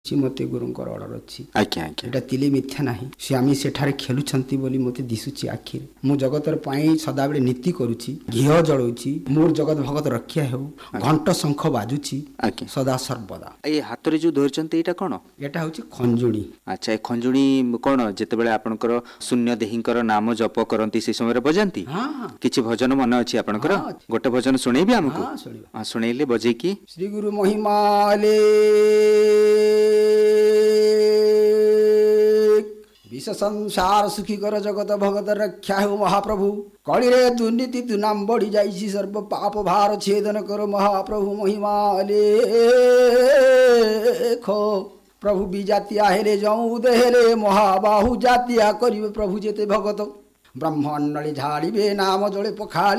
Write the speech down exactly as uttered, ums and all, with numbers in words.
मते गुरुंकर ऑर्डर अछि आज्ञा आज्ञा एटा तिले मिथ्या नाही से आमी सेठारे खेलुछंती बोली मते दिसुची आखिर मु जगतर पाई सदाबेले नीति करूची घिओ जळौची मोर जगत भगत रक्षा हेउ घंट शंख बाजुची आज्ञा सदा सर्वदा ए हातरे जो धरचंती एटा कोन एटा होची खंजुणी अच्छा ए खंजुणी कोन जेतेबेले आपनकर शून्य देहींकर नाम जप करंती से समय रे बजांती हां हां किछि भजन मन अछि आपनकर गोटे भजन सुनेबी हमको हां सुनिबा हां सुनेले बजे की श्री गुरु महिमाले विश्व संसार सुखी कर जगत भगत रक्षा हो महाप्रभु कली रे दुर्नीति तु नाम बढ़ी जाइछि सर्व पाप भार छेदन कर महाप्रभु महिमा लेखो प्रभु भी जातिया हेले जाऊँ देहले महाबाहु जातिया करिवे प्रभु जेते भगत ब्रह्मण्डली झाड़िबे नाम जड़े पखाड़ी